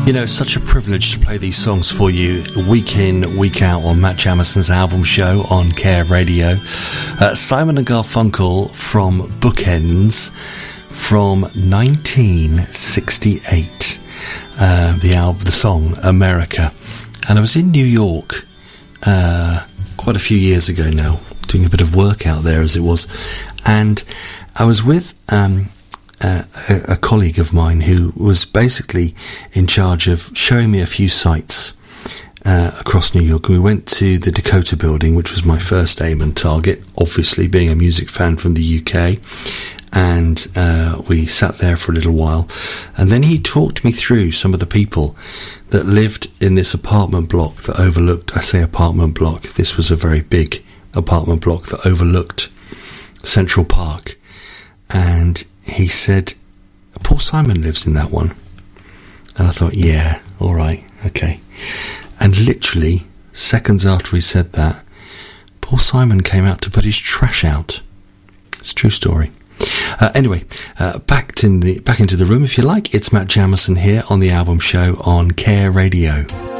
You know, it's such a privilege to play these songs for you week in, week out on Matt Jamison's album show on Care Radio. Simon and Garfunkel from Bookends from 1968. The song America. And I was in New York quite a few years ago now, doing a bit of work out there as it was. And I was with a colleague of mine who was basically in charge of showing me a few sites across New York. And we went to the Dakota Building, which was my first aim and target, obviously being a music fan from the UK. And we sat there for a little while. And then he talked me through some of the people that lived in this apartment block that overlooked, I say apartment block, this was a very big apartment block that overlooked Central Park. And he said, Paul Simon lives in that one. And I thought, yeah, all right, okay. And literally, seconds after he said that, Paul Simon came out to put his trash out. It's a true story. Anyway, back into the room, if you like. It's Matt Jamison here on the album show on Care Radio.